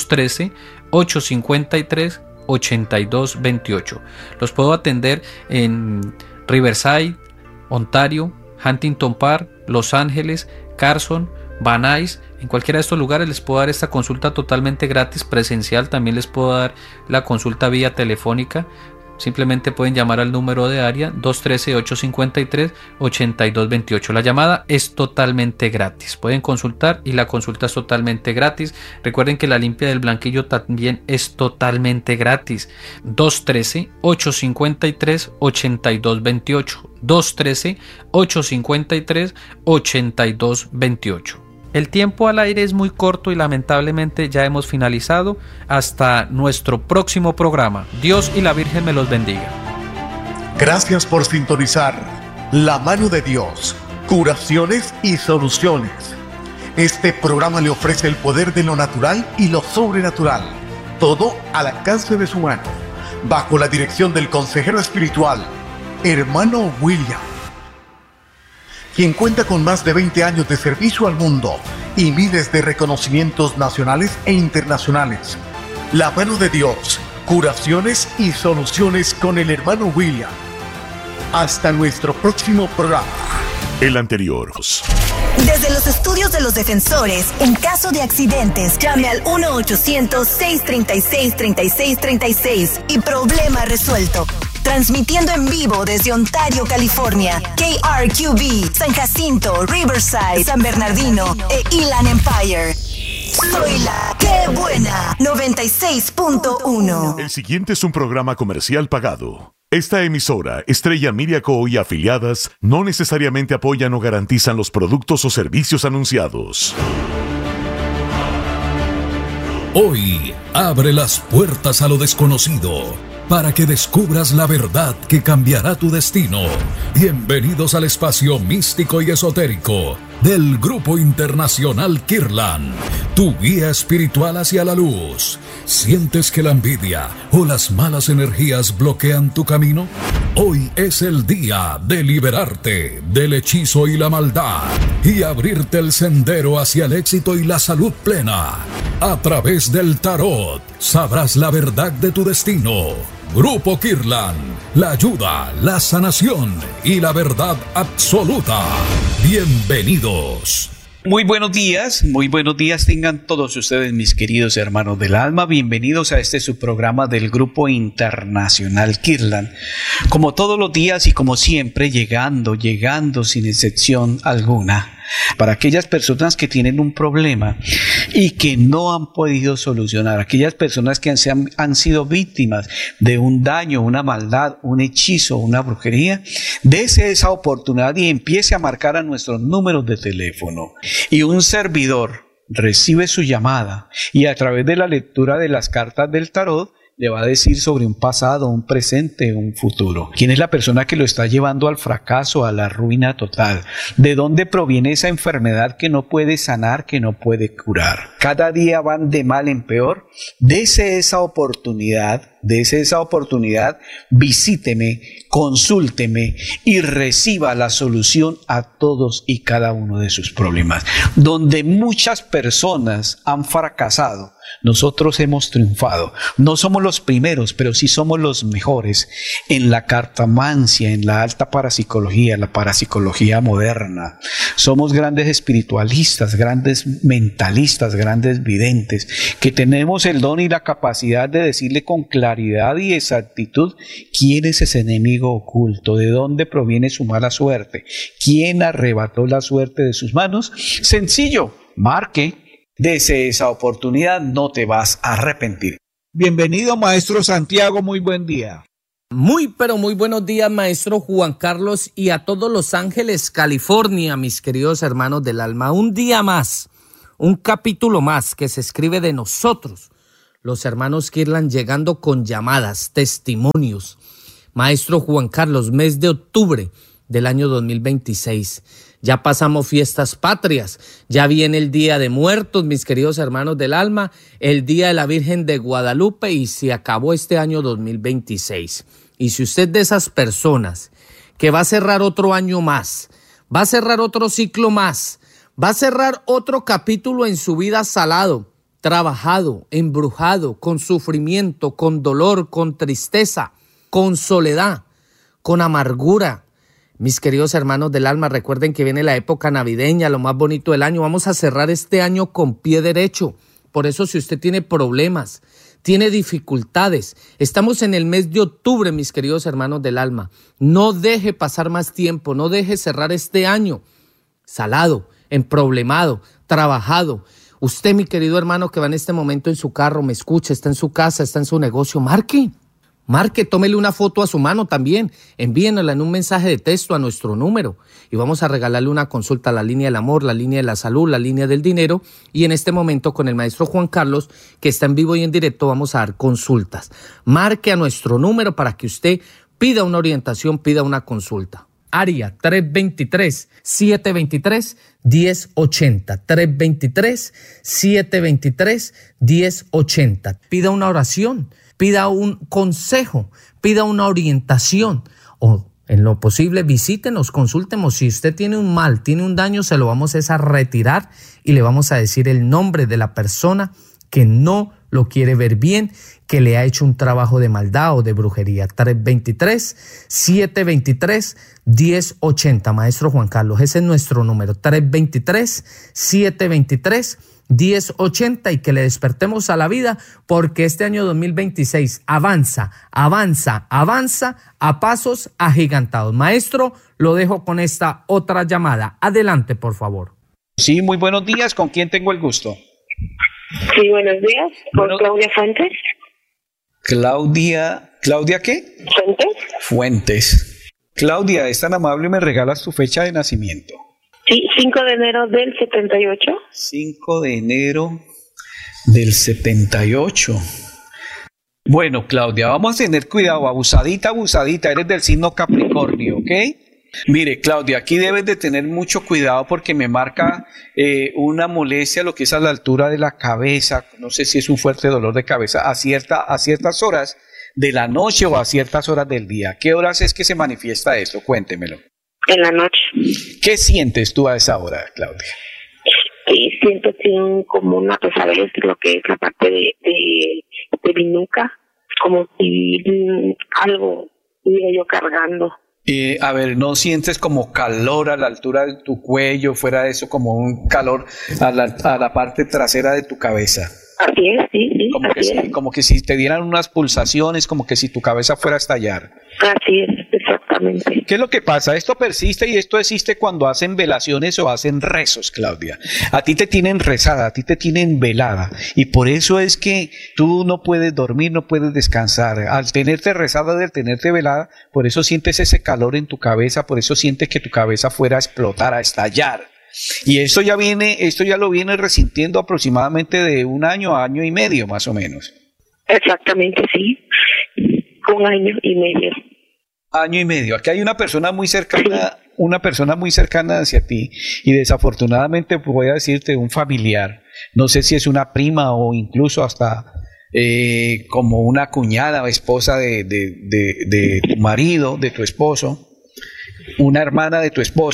213-853-8228. Los puedo atender en Riverside, Ontario, Huntington Park, Los Ángeles, Carson, Van Nuys. En cualquiera de estos lugares les puedo dar esta consulta totalmente gratis, presencial. También les puedo dar la consulta vía telefónica. Simplemente pueden llamar al número de área 213-853-8228. La llamada es totalmente gratis. Pueden consultar y la consulta es totalmente gratis. Recuerden que la limpia del blanquillo también es totalmente gratis. 213-853-8228. 213-853-8228. El tiempo al aire es muy corto y lamentablemente ya hemos finalizado. Hasta nuestro próximo programa. Dios y la Virgen me los bendiga. Gracias por sintonizar La Mano de Dios, curaciones y soluciones. Este programa le ofrece el poder de lo natural y lo sobrenatural, todo al alcance de su mano, bajo la dirección del consejero espiritual, hermano William, quien cuenta con más de 20 años de servicio al mundo y miles de reconocimientos nacionales e internacionales. La Mano de Dios, curaciones y soluciones con el hermano William. Hasta nuestro próximo programa. El anterior. Desde los estudios de los defensores, en caso de accidentes, llame al 1-800-636-3636 y problema resuelto. Transmitiendo en vivo desde Ontario, California, KRQB, San Jacinto, Riverside, San Bernardino e Inland Empire. Soy la ¡Qué buena! 96.1. El siguiente es un programa comercial pagado. Esta emisora, Estrella Miracle y afiliadas, no necesariamente apoyan o garantizan los productos o servicios anunciados. Hoy abre las puertas a lo desconocido para que descubras la verdad que cambiará tu destino. Bienvenidos al espacio místico y esotérico del Grupo Internacional Kirtland, tu guía espiritual hacia la luz. ¿Sientes que la envidia o las malas energías bloquean tu camino? Hoy es el día de liberarte del hechizo y la maldad y abrirte el sendero hacia el éxito y la salud plena. A través del tarot sabrás la verdad de tu destino. Grupo Kirtland, la ayuda, la sanación y la verdad absoluta. Bienvenidos. Muy buenos días tengan todos ustedes, mis queridos hermanos del alma. Bienvenidos a este subprograma del Grupo Internacional Kirtland. Como todos los días y como siempre, llegando sin excepción alguna, para aquellas personas que tienen un problema y que no han podido solucionar, aquellas personas que han sido víctimas de un daño, una maldad, un hechizo, una brujería, dése esa oportunidad y empiece a marcar a nuestros números de teléfono. Y un servidor recibe su llamada y a través de la lectura de las cartas del tarot le va a decir sobre un pasado, un presente, un futuro. ¿Quién es la persona que lo está llevando al fracaso, a la ruina total? ¿De dónde proviene esa enfermedad que no puede sanar, que no puede curar? Cada día van de mal en peor. Dese esa oportunidad, visíteme, consúlteme y reciba la solución a todos y cada uno de sus problemas. Donde muchas personas han fracasado Nosotros hemos triunfado. No somos los primeros, pero sí somos los mejores en la cartomancia, en la alta parapsicología, la parapsicología moderna. Somos grandes espiritualistas, grandes mentalistas, grandes videntes, que tenemos el don y la capacidad de decirle con claridad y exactitud quién es ese enemigo oculto, de dónde proviene su mala suerte, quién arrebató la suerte de sus manos. Sencillo, marque. Dese esa oportunidad, no te vas a arrepentir. Bienvenido, maestro Santiago, muy buen día. Muy, pero muy buenos días, maestro Juan Carlos, y a todos Los Ángeles, California, mis queridos hermanos del alma. Un día más, un capítulo más que se escribe de nosotros, los hermanos Kirtland, llegando con llamadas, testimonios. Maestro Juan Carlos, mes de octubre del año 2026. Ya pasamos fiestas patrias, ya viene el Día de Muertos, mis queridos hermanos del alma, el Día de la Virgen de Guadalupe, y se acabó este año 2026. Y si usted de esas personas que va a cerrar otro año más, va a cerrar otro ciclo más, va a cerrar otro capítulo en su vida salado, trabajado, embrujado, con sufrimiento, con dolor, con tristeza, con soledad, con amargura. Mis queridos hermanos del alma, recuerden que viene la época navideña, lo más bonito del año. Vamos a cerrar este año con pie derecho. Por eso, si usted tiene problemas, tiene dificultades, estamos en el mes de octubre, mis queridos hermanos del alma. No deje pasar más tiempo, no deje cerrar este año salado, emproblemado, trabajado. Usted, mi querido hermano, que va en este momento en su carro, me escucha, está en su casa, está en su negocio, Marque, tómele una foto a su mano también, envíenla en un mensaje de texto a nuestro número y vamos a regalarle una consulta a la línea del amor, la línea de la salud, la línea del dinero, y en este momento con el maestro Juan Carlos, que está en vivo y en directo, vamos a dar consultas. Marque a nuestro número para que usted pida una orientación, pida una consulta. Área 323-723-1080, 323-723-1080. Pida una oración, pida un consejo, pida una orientación, o en lo posible visítenos, consúltenos. Si usted tiene un mal, tiene un daño, se lo vamos a retirar y le vamos a decir el nombre de la persona que no lo quiere ver bien, que le ha hecho un trabajo de maldad o de brujería. 323-723-1080. Maestro Juan Carlos, ese es nuestro número, 323-723-1080, y que le despertemos a la vida, porque este año 2026 avanza a pasos agigantados. Maestro, lo dejo con esta otra llamada. Adelante, por favor. Sí, muy buenos días. ¿Con quién tengo el gusto? Sí, buenos días. ¿Con Claudia Fuentes? ¿Claudia qué? Fuentes. Claudia, es tan amable y me regalas tu fecha de nacimiento. Sí, 5 de enero del 78. 5 de enero del 78. Bueno, Claudia, vamos a tener cuidado, abusadita, eres del signo Capricornio, ¿ok? Mire, Claudia, aquí debes de tener mucho cuidado porque me marca una molestia, lo que es a la altura de la cabeza. No sé si es un fuerte dolor de cabeza a ciertas horas de la noche o a ciertas horas del día. ¿Qué horas es que se manifiesta esto? Cuéntemelo. En la noche. ¿Qué sientes tú a esa hora, Claudia? Sí, siento como una pesadez, lo que es la parte de mi nuca, como si algo estuviera yo cargando. A ver, ¿no sientes como calor a la altura de tu cuello, fuera de eso, como un calor a la parte trasera de tu cabeza? Así es, sí. Como que si te dieran unas pulsaciones, como que si tu cabeza fuera a estallar. Así es, exactamente. ¿Qué es lo que pasa? Esto persiste y esto existe cuando hacen velaciones o hacen rezos, Claudia. A ti te tienen rezada, a ti te tienen velada, y por eso es que tú no puedes dormir, no puedes descansar. Al tenerte rezada, al tenerte velada, por eso sientes ese calor en tu cabeza, por eso sientes que tu cabeza fuera a explotar, a estallar. Y esto ya lo viene resintiendo aproximadamente de 1 año a 1 año y medio, más o menos. Exactamente, sí. 1 año y medio. 1 año y medio. Aquí hay una persona muy cercana, hacia ti, y desafortunadamente voy a decirte un familiar. No sé si es una prima o incluso hasta como una cuñada o esposa de tu marido, de tu esposo, una hermana de tu esposo.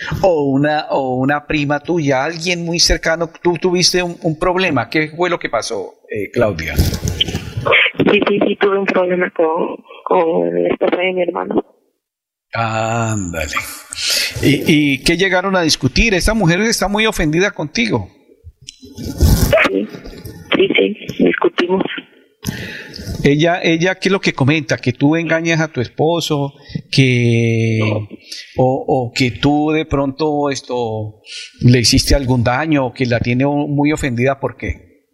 o una prima tuya, alguien muy cercano, tú tuviste un problema. ¿Qué fue lo que pasó, Claudia? Sí, tuve un problema con la esposa de mi hermano. Ándale. ¿Y qué llegaron a discutir? Esta mujer está muy ofendida contigo. Sí, discutimos. Ella, ¿qué es lo que comenta? Que tú engañas a tu esposo, o que tú de pronto le hiciste algún daño, o que la tiene muy ofendida, ¿por qué?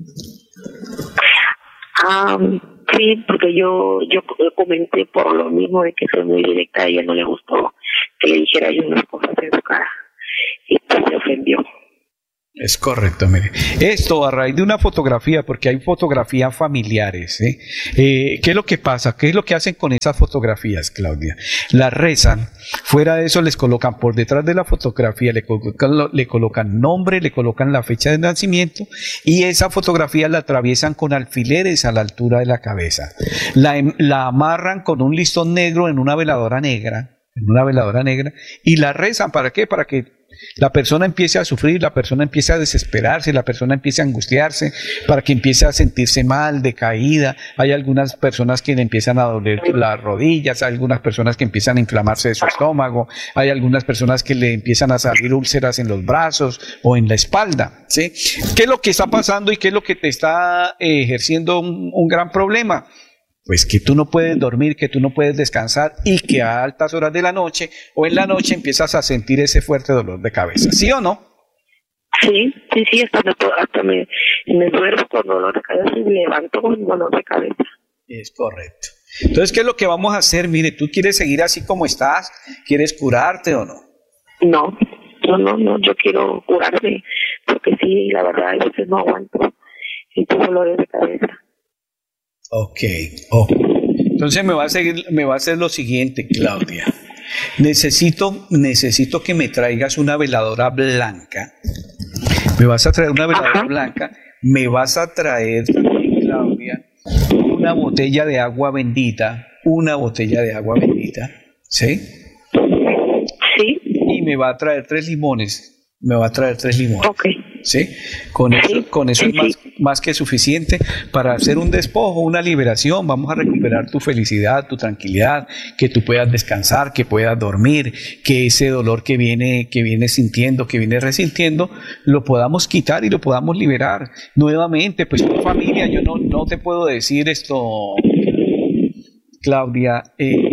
Sí, porque yo comenté por lo mismo de que soy muy directa, a ella no le gustó que le dijera yo unas cosas en su cara y pues se ofendió. Es correcto, mire. Esto a raíz de una fotografía, porque hay fotografías familiares, ¿eh? ¿Qué es lo que pasa? ¿Qué es lo que hacen con esas fotografías, Claudia? Las rezan, fuera de eso les colocan por detrás de la fotografía, le colocan nombre, le colocan la fecha de nacimiento, y esa fotografía la atraviesan con alfileres a la altura de la cabeza. La amarran con un listón negro en una veladora negra, y la rezan. ¿Para qué? Para que la persona empiece a sufrir, la persona empiece a desesperarse, la persona empiece a angustiarse, para que empiece a sentirse mal, decaída. Hay algunas personas que le empiezan a doler las rodillas, hay algunas personas que empiezan a inflamarse de su estómago, hay algunas personas que le empiezan a salir úlceras en los brazos o en la espalda, ¿sí? ¿Qué es lo que está pasando y qué es lo que te está ejerciendo un gran problema? Pues que tú no puedes dormir, que tú no puedes descansar y que a altas horas de la noche o en la noche empiezas a sentir ese fuerte dolor de cabeza, ¿sí o no? Sí, hasta me duermo con dolor de cabeza y me levanto con dolor de cabeza. Es correcto. Entonces, ¿qué es lo que vamos a hacer? Mire, ¿tú quieres seguir así como estás? ¿Quieres curarte o no? No, yo quiero curarme, porque sí, la verdad, a veces no aguanto estos dolores de cabeza. Ok. Entonces me va a hacer lo siguiente, Claudia. Necesito que me traigas una veladora blanca. Me vas a traer una veladora blanca. Me vas a traer, Claudia, una botella de agua bendita. ¿Sí? Sí. Y me va a traer 3 limones. Ok. ¿Sí? Con eso es más que suficiente para hacer un despojo, una liberación. Vamos a recuperar tu felicidad, tu tranquilidad, que tú puedas descansar, que puedas dormir, que ese dolor que vienes sintiendo, que vienes resintiendo, lo podamos quitar y lo podamos liberar. Nuevamente, pues tu familia, yo no te puedo decir esto, Claudia.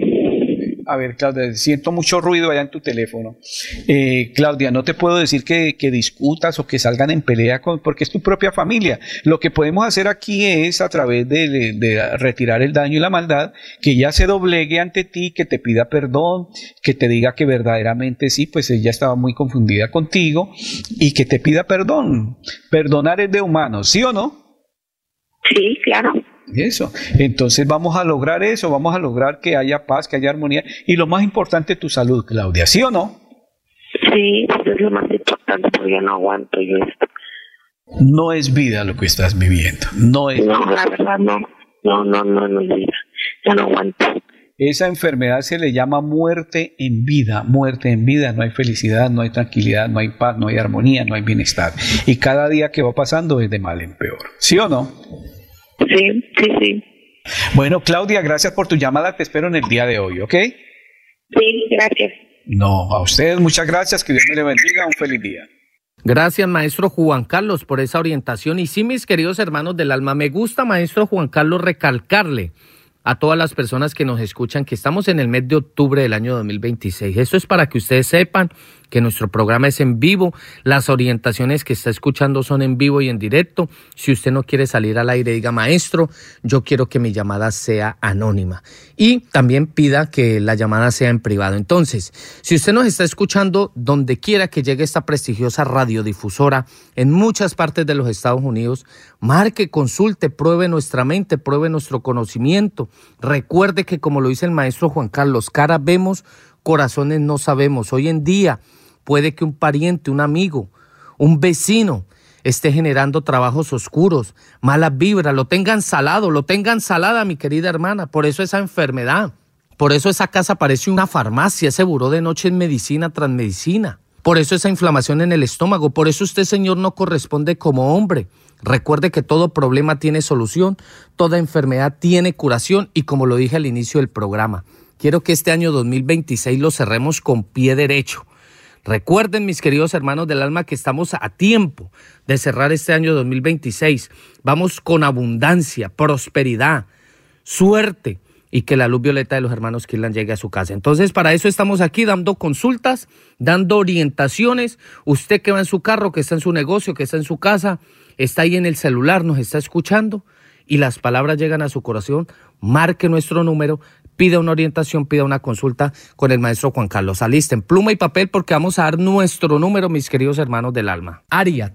A ver, Claudia, siento mucho ruido allá en tu teléfono. Claudia, no te puedo decir que discutas o que salgan en pelea porque es tu propia familia. Lo que podemos hacer aquí es, a través de retirar el daño y la maldad, que ella se doblegue ante ti, que te pida perdón, que te diga que verdaderamente sí, pues ella estaba muy confundida contigo, y que te pida perdón. Perdonar es de humanos, ¿sí o no? Sí, claro. Eso, entonces vamos a lograr eso, vamos a lograr que haya paz, que haya armonía, y lo más importante, tu salud, Claudia, ¿sí o no? Sí, eso es lo más importante, porque ya no aguanto yo esto. No es vida lo que estás viviendo, no, la verdad no es vida, ya no aguanto. Esa enfermedad se le llama muerte en vida, no hay felicidad, no hay tranquilidad, no hay paz, no hay armonía, no hay bienestar, y cada día que va pasando es de mal en peor, ¿sí o no? Sí. Bueno, Claudia, gracias por tu llamada, te espero en el día de hoy, ¿ok? Sí, gracias. No, a ustedes muchas gracias, que Dios me le bendiga, un feliz día. Gracias, maestro Juan Carlos, por esa orientación. Y sí, mis queridos hermanos del alma, me gusta, maestro Juan Carlos, recalcarle a todas las personas que nos escuchan que estamos en el mes de octubre del año 2026. Eso es para que ustedes sepan que nuestro programa es en vivo, las orientaciones que está escuchando son en vivo y en directo. Si usted no quiere salir al aire, diga, maestro, yo quiero que mi llamada sea anónima. Y también pida que la llamada sea en privado. Entonces, si usted nos está escuchando donde quiera que llegue esta prestigiosa radiodifusora, en muchas partes de los Estados Unidos, marque, consulte, pruebe nuestra mente, pruebe nuestro conocimiento. Recuerde que, como lo dice el maestro Juan Carlos, caras vemos, corazones no sabemos. Hoy en día puede que un pariente, un amigo, un vecino esté generando trabajos oscuros, malas vibras, lo tenga ensalada, mi querida hermana. Por eso esa enfermedad, por eso esa casa parece una farmacia, ese buró de noche es medicina tras medicina. Por eso esa inflamación en el estómago. Por eso usted, señor, no corresponde como hombre. Recuerde que todo problema tiene solución, toda enfermedad tiene curación y como lo dije al inicio del programa, quiero que este año 2026 lo cerremos con pie derecho. Recuerden, mis queridos hermanos del alma, que estamos a tiempo de cerrar este año 2026. Vamos con abundancia, prosperidad, suerte y que la luz violeta de los hermanos Kirlan llegue a su casa. Entonces, para eso estamos aquí dando consultas, dando orientaciones. Usted que va en su carro, que está en su negocio, que está en su casa, está ahí en el celular, nos está escuchando y las palabras llegan a su corazón, marque nuestro número, pida una orientación, pida una consulta con el maestro Juan Carlos. Alisten pluma y papel porque vamos a dar nuestro número, mis queridos hermanos del alma. Área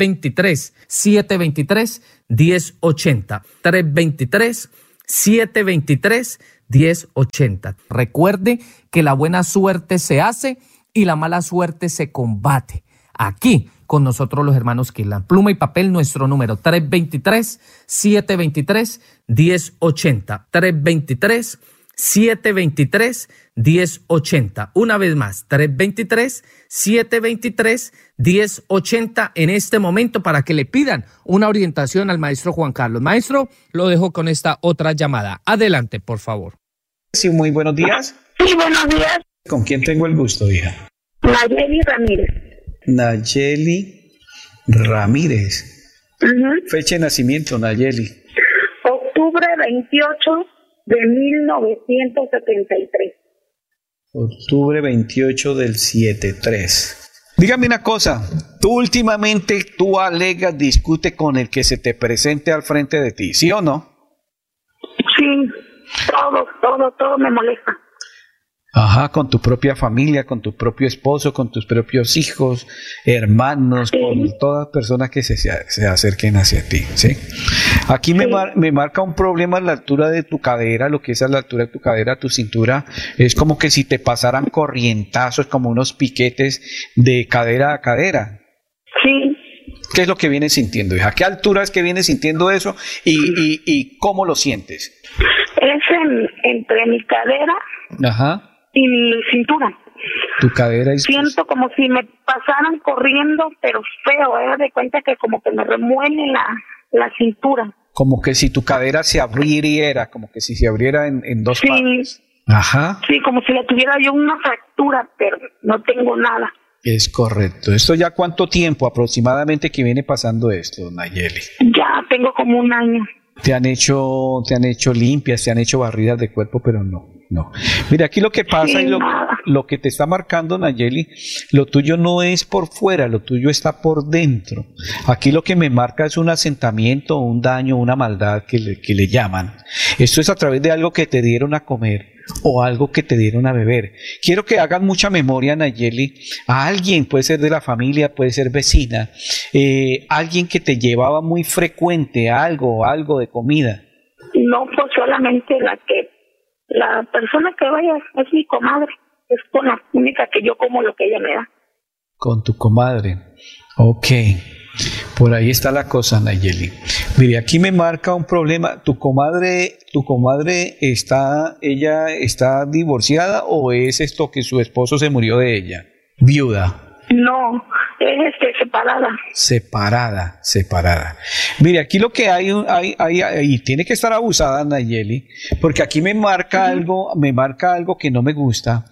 323-723-1080. 323-723-1080. Recuerde que la buena suerte se hace y la mala suerte se combate. Aquí con nosotros los hermanos Kirlan. Pluma y papel, nuestro número 323-723-1080. 323-723-1080. Una vez más, 323-723-1080 en este momento para que le pidan una orientación al maestro Juan Carlos. Maestro, lo dejo con esta otra llamada. Adelante, por favor. Sí, muy buenos días. Sí, buenos días. ¿Con quién tengo el gusto, hija? Nayeli Ramírez. Nayeli Ramírez. Fecha de nacimiento, Nayeli. Octubre 28 de 1973. Octubre 28 del 73. Dígame una cosa, tú últimamente alegas, discute con el que se te presente al frente de ti, ¿sí o no? Sí, todo me molesta. Ajá, con tu propia familia, con tu propio esposo, con tus propios hijos, hermanos, sí, con todas personas que se acerquen hacia ti, ¿sí? Aquí sí. me marca un problema a la altura de tu cadera, lo que es a la altura de tu cadera, tu cintura, es como que si te pasaran corrientazos, como unos piquetes de cadera a cadera. Sí. ¿Qué es lo que vienes sintiendo, hija? ¿A qué altura es que vienes sintiendo eso y cómo lo sientes? Es entre mi cadera. Ajá. Y mi cintura. Tu cadera y siento como si me pasaran corriendo, pero feo, de cuenta que como que me remueve la cintura. Como que si tu cadera se abriera, como que si se abriera en dos partes. Ajá. Sí, como si la tuviera yo una fractura, pero no tengo nada. Es correcto. ¿Esto ya cuánto tiempo aproximadamente que viene pasando esto, Nayeli? Ya tengo como un año. Te han hecho limpias, te han hecho barridas de cuerpo, pero no. Mira, aquí lo que pasa y lo que te está marcando, Nayeli, lo tuyo no es por fuera, lo tuyo está por dentro. Aquí lo que me marca es un asentamiento, un daño, una maldad que le llaman. Esto es a través de algo que te dieron a comer o algo que te dieron a beber. Quiero que hagas mucha memoria, Nayeli, a alguien, puede ser de la familia, puede ser vecina, alguien que te llevaba muy frecuente algo de comida. No, pues solamente la persona que vaya es mi comadre, es con la única que yo como lo que ella me da. Con tu comadre, ok. Por ahí está la cosa, Nayeli. Mire, aquí me marca un problema. ¿Tu comadre está divorciada o es esto que su esposo se murió de ella? Viuda. No, es separada. Separada. Mire, aquí lo que hay tiene que estar abusada, Nayeli, porque aquí me marca algo que no me gusta.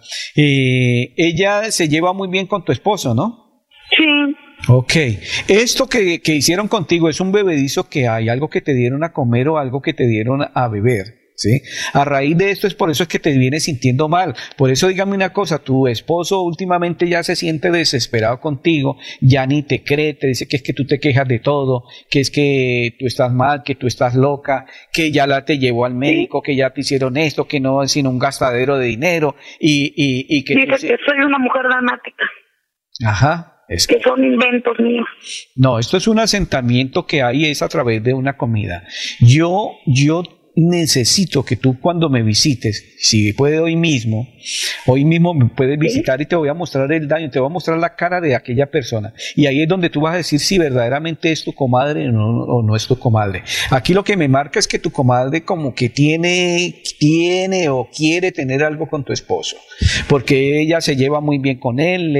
Ella se lleva muy bien con tu esposo, ¿no? Sí. Ok, esto que hicieron contigo es un bebedizo que hay, algo que te dieron a comer o algo que te dieron a beber, ¿sí? A raíz de esto es por eso es que te vienes sintiendo mal. Por eso dígame una cosa, tu esposo últimamente ya se siente desesperado contigo, ya ni te cree, te dice que es que tú te quejas de todo, que es que tú estás mal, que tú estás loca, que ya te llevó al médico, que ya te hicieron esto, que no es sino un gastadero de dinero y que... Dice que soy una mujer dramática. Ajá. Que son inventos míos. No, esto es un asentamiento que hay es a través de una comida. Yo necesito que tú cuando me visites, si puede hoy mismo me puedes visitar y te voy a mostrar el daño, te voy a mostrar la cara de aquella persona. Y ahí es donde tú vas a decir si verdaderamente es tu comadre o no es tu comadre. Aquí lo que me marca es que tu comadre como que tiene o quiere tener algo con tu esposo, porque ella se lleva muy bien con él,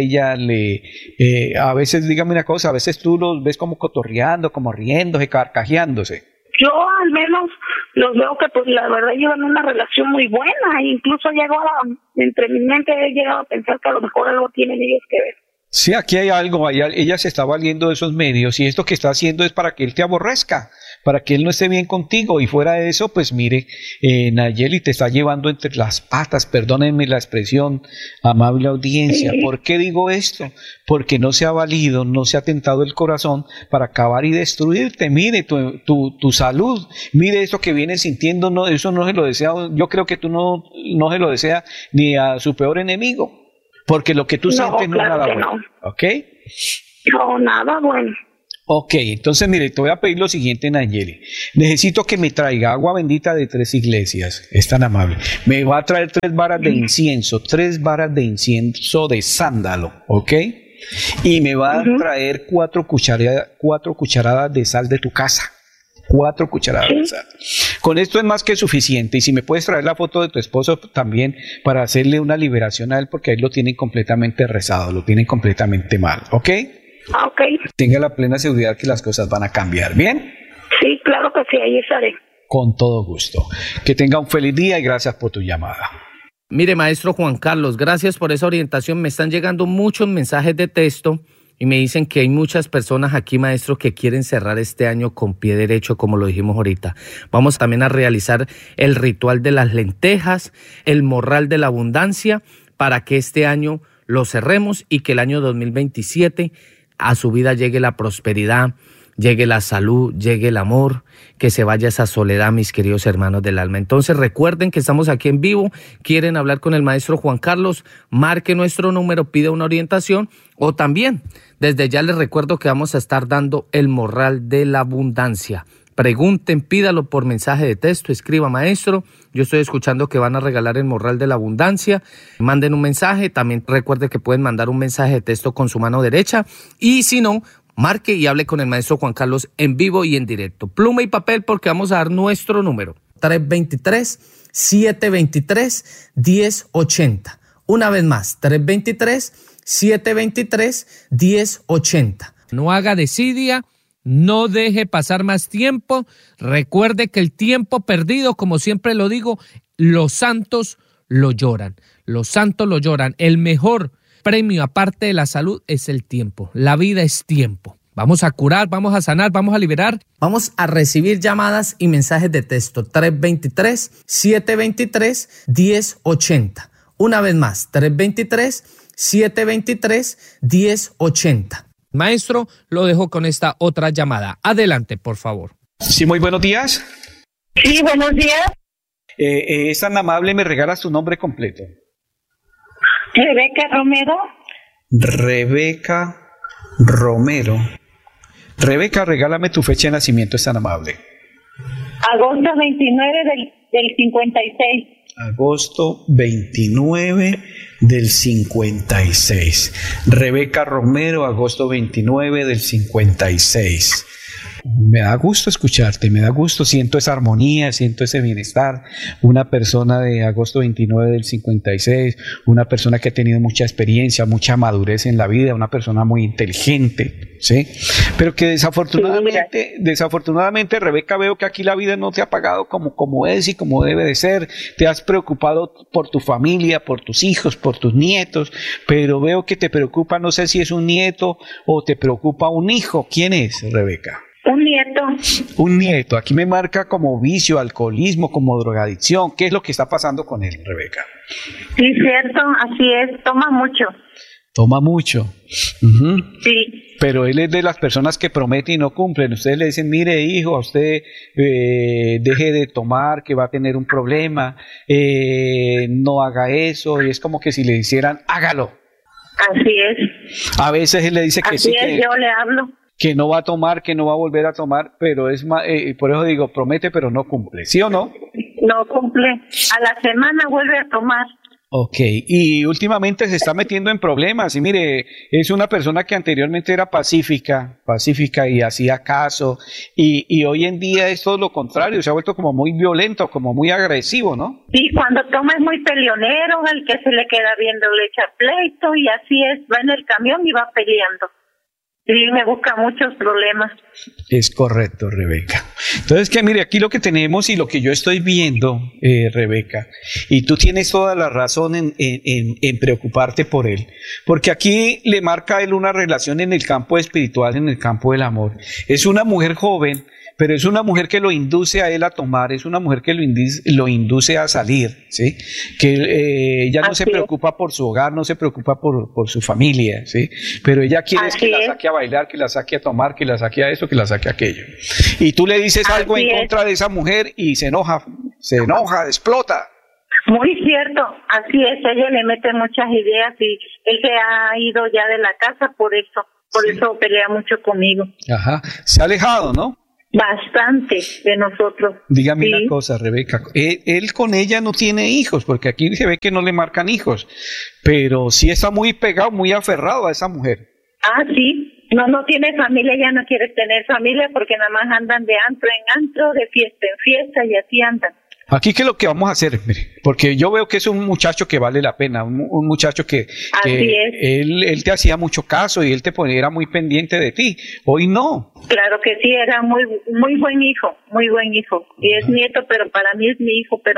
a veces, dígame una cosa, a veces tú los ves como cotorreando, como riéndose, carcajeándose. Yo al menos los veo que pues la verdad llevan una relación muy buena, incluso entre mi mente he llegado a pensar que a lo mejor algo tienen ellos que ver. Sí, aquí hay algo, ella se está valiendo de esos medios y esto que está haciendo es para que él te aborrezca, para que él no esté bien contigo y fuera de eso, pues mire, Nayeli te está llevando entre las patas, perdónenme la expresión, amable audiencia. ¿Por qué digo esto? Porque no se ha valido, no se ha tentado el corazón para acabar y destruirte. Mire tu salud, mire eso que vienes sintiendo, no, eso no se lo desea, yo creo que tú no se lo desea ni a su peor enemigo. Porque lo que tú sientes no es nada bueno, ¿ok? No, nada bueno. Ok, entonces mire, te voy a pedir lo siguiente, Nayeli. Necesito que me traiga agua bendita de 3 iglesias, es tan amable. Me va a traer 3 varas de incienso, 3 varas de incienso de sándalo, ¿ok? Y me va a traer 4 cucharadas de sal de tu casa. 4 cucharadas de sal. Con esto es más que suficiente. Y si me puedes traer la foto de tu esposo también para hacerle una liberación a él, porque a él lo tienen completamente rezado, lo tienen completamente mal, ¿ok? Ok. Tenga la plena seguridad que las cosas van a cambiar, ¿bien? Sí, claro que sí, ahí estaré. Con todo gusto. Que tenga un feliz día y gracias por tu llamada. Mire, maestro Juan Carlos, gracias por esa orientación. Me están llegando muchos mensajes de texto y me dicen que hay muchas personas aquí, maestro, que quieren cerrar este año con pie derecho, como lo dijimos ahorita. Vamos también a realizar el ritual de las lentejas, el morral de la abundancia, para que este año lo cerremos y que el año 2027 a su vida llegue la prosperidad, llegue la salud, llegue el amor, que se vaya esa soledad, mis queridos hermanos del alma. Entonces recuerden que estamos aquí en vivo, quieren hablar con el maestro Juan Carlos, marque nuestro número, pide una orientación o también, desde ya les recuerdo que vamos a estar dando el morral de la abundancia. Pregunten, pídalo por mensaje de texto, escriba maestro, yo estoy escuchando que van a regalar el morral de la abundancia, manden un mensaje, también recuerde que pueden mandar un mensaje de texto con su mano derecha y si no, marque y hable con el maestro Juan Carlos en vivo y en directo. Pluma y papel porque vamos a dar nuestro número, 323-723-1080. Una vez más, 323-723-1080. No haga desidia. No deje pasar más tiempo. Recuerde que el tiempo perdido, como siempre lo digo, los santos lo lloran. Los santos lo lloran. El mejor premio, aparte de la salud, es el tiempo. La vida es tiempo. Vamos a curar, vamos a sanar, vamos a liberar. Vamos a recibir llamadas y mensajes de texto. 323-723-1080. Una vez más, 323-723-1080. Maestro, lo dejo con esta otra llamada. Adelante, por favor. Sí, muy buenos días. Sí, buenos días. Es tan amable, ¿me regalas tu nombre completo? Rebeca Romero. Rebeca Romero. Rebeca, regálame tu fecha de nacimiento, es tan amable. Agosto 29 del 56. Agosto 29 del 56. Rebeca Romero, agosto 29 del 56. Me da gusto escucharte, me da gusto, siento esa armonía, siento ese bienestar. Una persona de agosto 29 del 56, una persona que ha tenido mucha experiencia, mucha madurez en la vida, una persona muy inteligente, ¿sí? Pero que desafortunadamente, Rebeca, veo que aquí la vida no te ha pagado como es y como debe de ser. Te has preocupado por tu familia, por tus hijos, por tus nietos, pero veo que te preocupa, no sé si es un nieto o te preocupa un hijo. ¿Quién es, Rebeca? Un nieto. Un nieto. Aquí me marca como vicio, alcoholismo, como drogadicción. ¿Qué es lo que está pasando con él, Rebeca? Sí, cierto, así es. Toma mucho. Toma mucho. Sí. Pero él es de las personas que prometen y no cumplen. Ustedes le dicen, mire hijo, a usted deje de tomar, que va a tener un problema, no haga eso, y es como que si le hicieran, hágalo. Así es. A veces él le dice que así sí. Así es, yo le hablo. que no va a tomar, que no va a volver a tomar, pero es por eso digo, promete pero no cumple, ¿sí o no? No cumple, a la semana vuelve a tomar. Ok, y últimamente se está metiendo en problemas, y mire, es una persona que anteriormente era pacífica y hacía caso, y hoy en día es todo lo contrario, se ha vuelto como muy violento, como muy agresivo, ¿no? Sí, cuando toma es muy peleonero, el que se le queda viendo le echa pleito, y así es, va en el camión y va peleando. Sí, me busca muchos problemas. Es correcto, Rebeca. Entonces, que mire, aquí lo que tenemos y lo que yo estoy viendo, Rebeca, y tú tienes toda la razón en preocuparte por él, porque aquí le marca a él una relación en el campo espiritual, en el campo del amor. Es una mujer joven, pero es una mujer que lo induce a él a tomar, es una mujer que lo induce a salir, ¿sí? Que ella no se preocupa por su hogar, no se preocupa por su familia, ¿sí? Pero ella quiere que la saque a bailar, que la saque a tomar, que la saque a eso, que la saque a aquello. Y tú le dices algo en contra de esa mujer y se enoja, explota. Muy cierto, así es, ella le mete muchas ideas y él se ha ido ya de la casa por eso pelea mucho conmigo. Ajá, se ha alejado, ¿no? Bastante de nosotros. Dígame una cosa, Rebeca, él con ella no tiene hijos, porque aquí se ve que no le marcan hijos, pero sí está muy pegado, muy aferrado a esa mujer. Ah, sí, no tiene familia, ya no quiere tener familia porque nada más andan de antro en antro, de fiesta en fiesta y así andan. Aquí que lo que vamos a hacer, mire, porque yo veo que es un muchacho que vale la pena, un muchacho que él te hacía mucho caso y él era muy pendiente de ti. Hoy no. Claro que sí, era muy buen hijo, y es nieto, pero para mí es mi hijo, pero